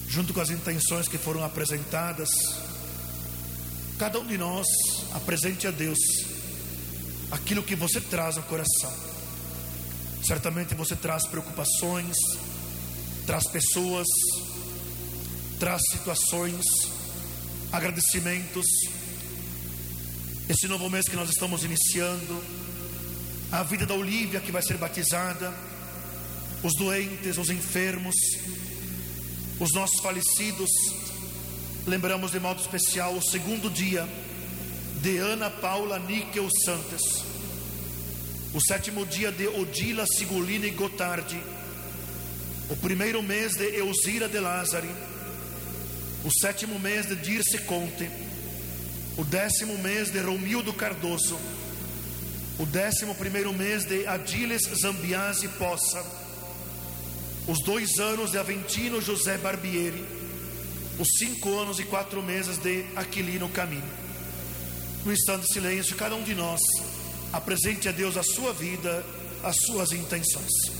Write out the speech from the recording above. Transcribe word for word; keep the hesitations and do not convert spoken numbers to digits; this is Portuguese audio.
junto com as intenções que foram apresentadas, cada um de nós apresente a Deus aquilo que você traz no coração. Certamente você traz preocupações, traz pessoas, traz situações, agradecimentos. Esse novo mês que nós estamos iniciando, a vida da Olívia que vai ser batizada, os doentes, os enfermos, os nossos falecidos. Lembramos de modo especial o segundo dia de Ana Paula Níquel Santos, o sétimo dia de Odila Sigolini Gotardi, o primeiro mês de Elzira de Lázari, o sétimo mês de Dirce Conte, o décimo mês de Romildo Cardoso, o décimo primeiro mês de Adiles Zambiasi Poça, os dois anos de Aventino José Barbieri, os cinco anos e quatro meses de Aquilino Camino. No instante de silêncio, cada um de nós apresente a Deus a sua vida, as suas intenções.